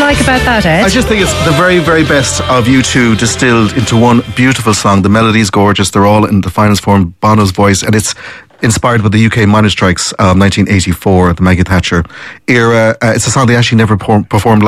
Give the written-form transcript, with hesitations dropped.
like about that, Ed? I just think it's the very, very best of U2 distilled into one beautiful song. The melody's gorgeous. They're all in the finest form, Bono's voice, and it's inspired by the UK miners' strikes of 1984, the Maggie Thatcher era. It's a song they actually never performed